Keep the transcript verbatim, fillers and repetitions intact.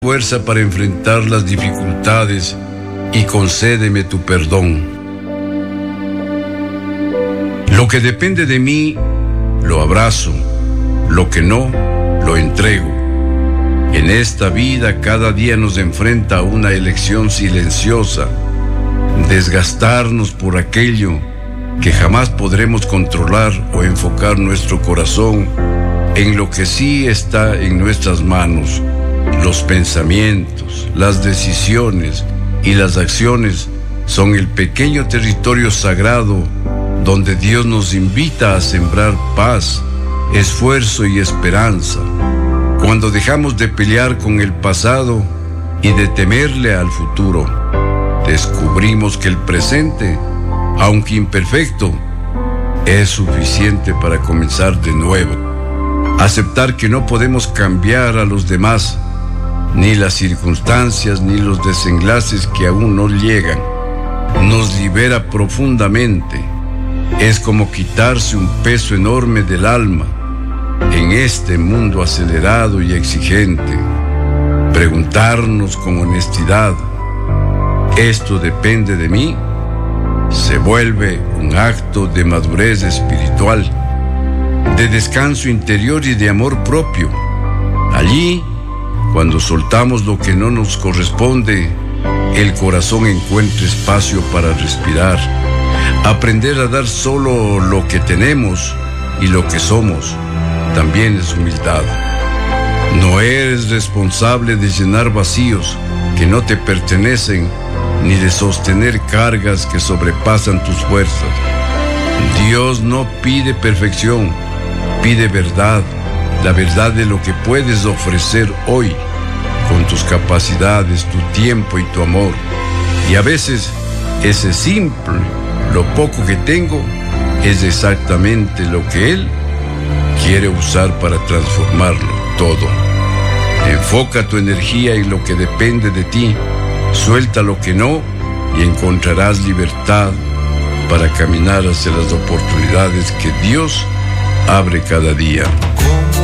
fuerza para enfrentar las dificultades y concédeme tu perdón. Lo que depende de mí, lo abrazo. Lo que no, lo entrego. En esta vida cada día nos enfrenta a una elección silenciosa. Desgastarnos por aquello que jamás podremos controlar o enfocar nuestro corazón en lo que sí está en nuestras manos. Los pensamientos, las decisiones y las acciones son el pequeño territorio sagrado donde Dios nos invita a sembrar paz, esfuerzo y esperanza. Cuando dejamos de pelear con el pasado y de temerle al futuro, descubrimos que el presente, aunque imperfecto, es suficiente para comenzar de nuevo. Aceptar que no podemos cambiar a los demás, ni las circunstancias ni los desenlaces que aún no llegan, nos libera profundamente. Es como quitarse un peso enorme del alma en este mundo acelerado y exigente. Preguntarnos con honestidad, ¿esto depende de mí?, se vuelve un acto de madurez espiritual, de descanso interior y de amor propio. Allí, cuando soltamos lo que no nos corresponde, el corazón encuentra espacio para respirar. Aprender a dar solo lo que tenemos y lo que somos también es humildad. No eres responsable de llenar vacíos que no te pertenecen, ni de sostener cargas que sobrepasan tus fuerzas. Dios no pide perfección, pide verdad. La verdad de lo que puedes ofrecer hoy, con tus capacidades, tu tiempo y tu amor. Y a veces, ese simple, lo poco que tengo, es exactamente lo que Él quiere usar para transformarlo todo. Enfoca tu energía en lo que depende de ti, suelta lo que no, y encontrarás libertad para caminar hacia las oportunidades que Dios abre cada día.